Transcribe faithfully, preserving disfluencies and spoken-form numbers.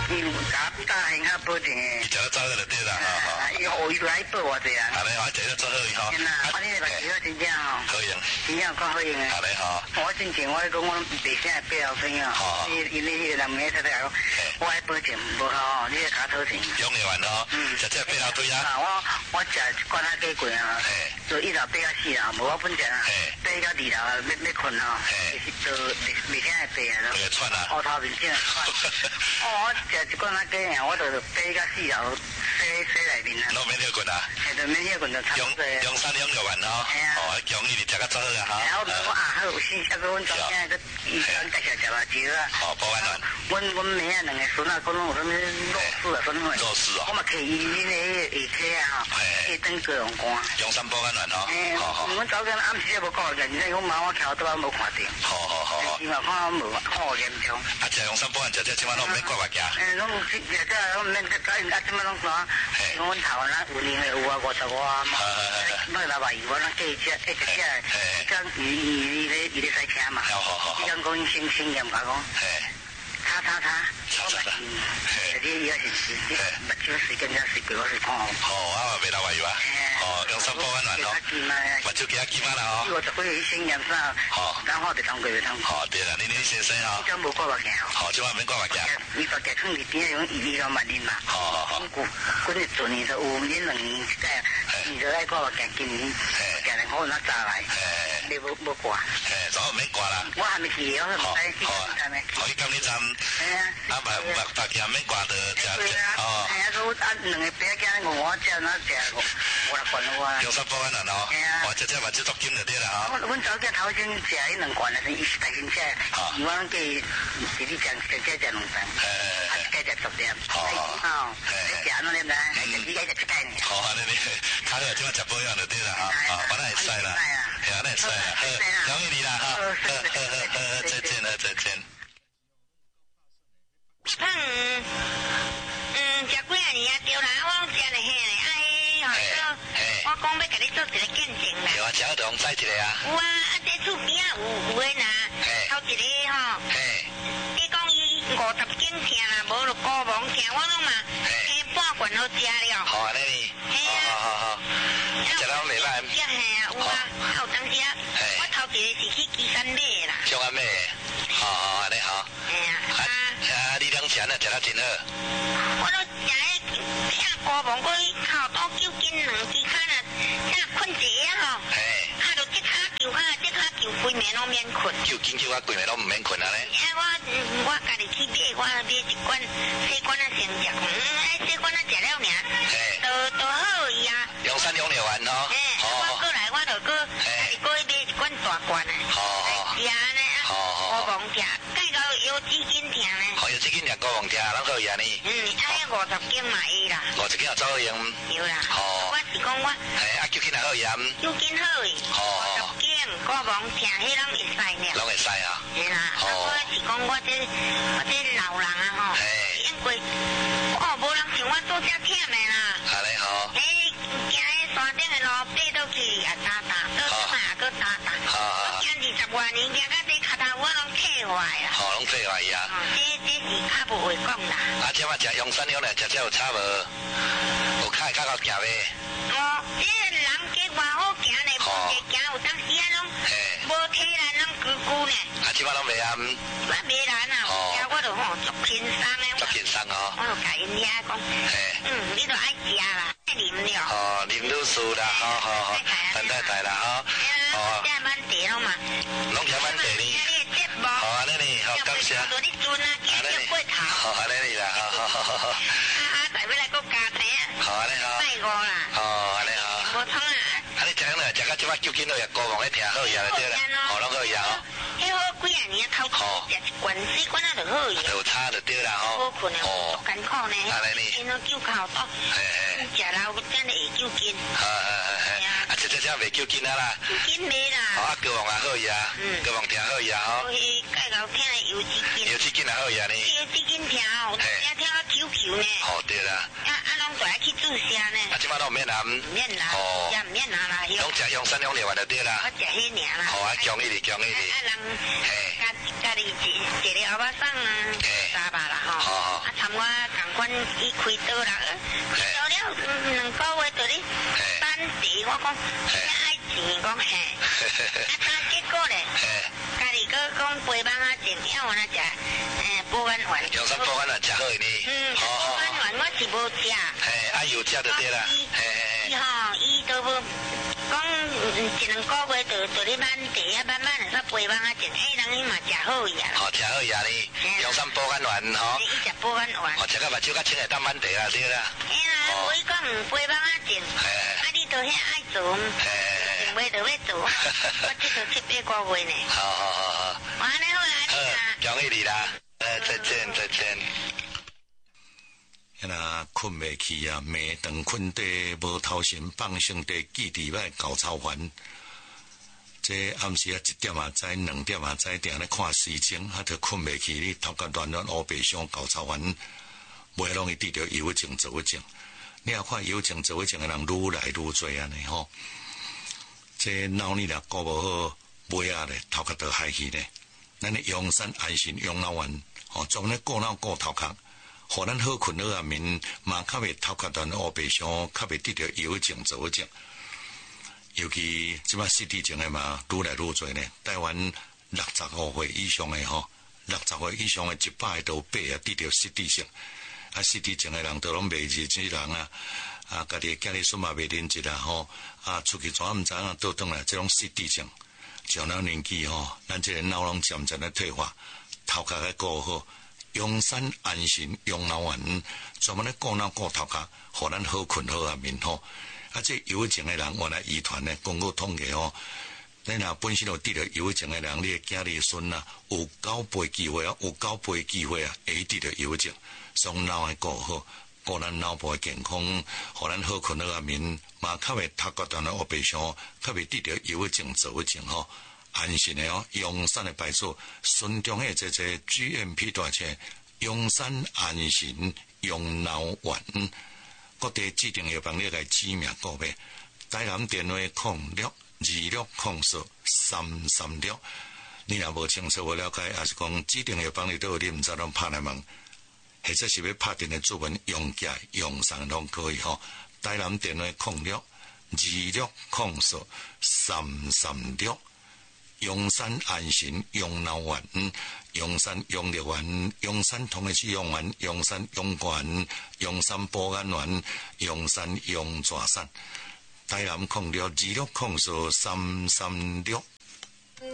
伊甲大很较保证诶。 伊食了早就对啦，吼吼。 伊学伊来报我这样。 好嘞，我食了做好伊吼。 天哪，我你个药真正吼。 好用。 真正够好用诶。 好嘞吼。 我之前我讲我白声八号生哦，伊伊那个人名太太讲，我爱保证无好哦，你个卡讨钱。 用的完哦。嗯。食这八号对啊。 我我食一罐仔鸡贵啊，就一头八到四啊，无我本钱啊，八到二头要要困哦，就是就白声会白啊。 会喘啊。 乌头面镜喘。哦，我食一罐仔鸡啊，我就八到四头洗洗内面啊。 拢免休困啊。 系就免休困就差不多。 用用三用就完哦。系啊。哦，强伊哋食较早啊哈。 然后我啊，还有四十个阮昨天个医生介绍食辣椒啊。 哦，保安员。 阮阮妹啊两个孙啊，讲拢有啥物弱势啊，什么？ 弱势哦。 我嘛去医院个下溪啊，去等各种官。 中山保安员哦。 诶，阮早间暗时也无讲人，因为我妈我徛倒啊无看到。 好好好好。 伊嘛看无看我严重。 啊，食中山保安食这即晚拢免挂目镜。 诶，拢食这拢免，早因啊即晚拢啥？因为阮头咱有年有啊五十外嘛。迄个老爸伊我咱计食，一直食。伊讲伊伊伊咧伊咧赛车嘛。 好好好。 伊讲讲先先验甲讲。叉叉叉。 叉叉叉。 这啲也是是，目睭时间才是俾我是看。 好，啊，未老话有啊。哦，中山保安员咯。目睭加几万啦吼。 我就可以先验啥？好。刚好就通过就通。好， 对啦，你你先生吼。 伊讲无挂目镜。 好，即晚免挂目镜。 伊把镜放伫边用医疗万年嘛。好好好。古古日做年就有年两年即个，你就爱挂目镜，今年今年好那早来。你无无挂。 诶，早免挂啦。 我还没去，我唔使去站咩。 可以今日站。 系啊。 啊，目目目镜免挂的，食哦。系啊，都啊两个饼仔我食那食我来管我。 中山保安员哦。系啊。我只只目睭足金就对啦吼。 我阮早间头先食迄两罐啊，是一时大先食。好。我讲计是你食食食食两顿。诶诶。啊，一计食十粒。好。哦。诶。食安怎咧唔知？食几计食一计呢？好啊，你你， 他咧即晚食保养就对啦哈。啊，反正会使啦。系啊，那会使啦。好，恭喜你啦哈。呵呵呵呵，再见了，再见。 嗯嗯，食几啊年啊，对啦，我食得嘿咧，啊迄吼，我讲要甲你做一个见证啦。 有啊，食好就讲载一个啊。 有啊，啊这厝边啊有有诶呐，头一个吼，你讲伊五十斤听啦，无就高磅听，我拢嘛加半罐好食了。 好安尼。 嘿啊。 好好好。食了袂歹。 食嘿啊，有啊，有当时啊，我头一个是去基山买啦。 上安买。好好安尼好。 嘿啊。 啊，你两钱啊，食得真好。 我都食迄下高磅，我靠多九斤两支卡啦，下困一下吼。嘿。啊，就即卡球啊，即卡球规暝拢免困。 九斤球啊，规暝拢唔免困啊咧。 啊，我我家己去买，我买一罐细罐啊先食，嗯，哎，细罐啊食了尔。嘿。都都好伊啊。 用三用了完哦。 嘿。我过来，我就过，家己过去买一罐大罐啊。好好。食呢啊。好好。高磅食，介到有几斤听呢？ 好，有几斤听高磅听，咱可以啊呢。 嗯，啊，五十斤嘛伊啦。 五十斤也走用。 有啦。好。我是讲我。 嘿，啊，九斤也可以啊。 九斤好伊。好。五十斤高磅听，迄拢会使呢。 拢会使啊。 是啦。好。我是讲我这我这老人啊吼。嘿。因为哦，无人像我做遮忝的啦。 安尼吼。 嘿，行迄山顶的路，爬倒去也打打，倒出来也搁打打。好好。我行二十外年，行到这脚头我拢退坏啊。好， 拢退坏啊。 这这是较无话讲啦。 啊，即马食用山药来食，这有差无？有较会较够行呗。 哦，这人家偌好行呢，无个行有当时啊拢无体力，拢久久呢。 啊，即马拢袂暗。 我袂难啊，呀，我就吼足轻松的。 足轻松哦。 我就甲因遐讲，嗯，你著爱食啦，爱啉了。 哦，啉女士啦，好好好，陈太太啦，哈。 哦。这满地了嘛。 拢吃满地呢。好安尼呢，好感谢。 安尼。 好安尼啦，好好好好。 啊啊，再要来个家庭。 好安尼好。 拜五啦。 哦，安尼好。 无通啊。 啊，你食样来，食到即摆九斤落，高磅咧听好呀，对啦。好，拢好呀吼。 迄好几啊年头前食一罐四罐啊，就好呀。 有差就对啦吼。 好困啊，足艰苦呢。 安尼呢。 因拢九口多。嘿嘿。食了真系会九斤。 好好好。啊，这这这袂九斤啊啦。 九斤袂啦。 好啊，高磅也好呀。嗯。高磅听好呀吼。 伊介绍听来有几斤。 有几斤也好呀呢。 有几斤听哦，听听到 Q Q 呢。 好对啦。 啊啊，拢都爱去注射呢。 啊，即摆拢唔免拿。 唔免拿。哦。也唔免拿啦。 拢食用三两两完就对啦。 我食迄尔啦。 好啊，强一点，强一点。 啊人。嘿。家家己一一个后巴桑啊。嘿。三百啦吼。好好。啊，参我共款伊开刀啦，做了两个月，就咧班地，我讲爱钱，讲嘿，啊，他结果咧，家己个讲陪帮啊，钱要我那食，诶，保安丸， 用啥保安丸食好呢？ 嗯，保安丸我是无食， 嘿，啊有食就对啦，嘿嘿， 伊吼，伊都无。讲一两个月就就咧满地啊，慢慢来个陪帮啊，钱，哎，人伊嘛食好伊啊。 好，食好伊啊哩，用啥保安丸吼？ 伊食保安丸。 哦，食个目睭较清会当满地啦，对啦。 哎啦，我讲陪帮啊钱，啊你都遐爱做，钱袂就要做，我这都七八个月呢。 好好好好。 完了好啦，你啊。恭喜你啦，呃，再见再见。 那困袂去啊，暝长困地无头神，放心地记伫摆搞操烦。这暗时啊一点啊知，两点啊知，定咧看时情，还着困袂去。你头壳乱乱乌白相搞操烦，袂容易得到忧症、躁症。你也看忧症、躁症的人愈来愈多安尼吼。这脑力若顾无好，尾啊咧头壳都害去咧。咱咧养生安心养脑丸，吼，专门顾脑顾头壳。互咱好困好暗眠，嘛较袂头壳乱乌白相，较袂得到忧症、躁症。尤其即摆失智症的嘛，愈来愈多呢。台湾六十五岁以上的吼，六十岁以上的一百个都八啊得到失智症。啊，失智症的人都拢袂认真人啊，啊，家己家己孙嘛袂认真啦吼，啊，出去怎毋知影倒转来，这种失智症，上了年纪吼，咱这个脑拢渐渐的退化，头壳个顾好。养生安心养脑丸，专门咧顾脑顾头壳，互咱好困好啊眠吼。啊，这忧症的人，原来遗传呢，根据统计吼，你若本身就得了忧症的人，你的囝儿孙啊，有九倍机会啊，有九倍机会啊，会得了忧症。所以脑要顾好，顾咱脑部的健康，互咱好困好啊眠，嘛较袂头壳断了乌白相，较袂得了忧症躁症吼。安心的哦，养生的牌子，顺中的这这 G M P 大车，养生安心养脑丸，各地指定药房你来指名购买，台南电话空六二六空数三三六，你若无清楚无了解，还是讲指定药房里都有，你毋知拢拍来问，或者是要拍电的主文用价用上拢可以吼。台南电话空六二六空数三三六。用山安心用脑丸，用山用药丸，用山同的去用丸，用山用丸，用山保安丸，用山用抓山。台南控六二六控数三三六。